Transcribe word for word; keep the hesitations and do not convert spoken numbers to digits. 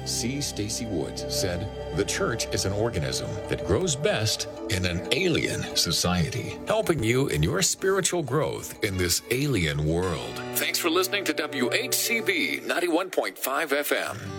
C. Stacy Woods said, "The church is an organism that grows best in an alien society, helping you in your spiritual growth in this alien world." Thanks for listening to W H C B ninety-one point five F M.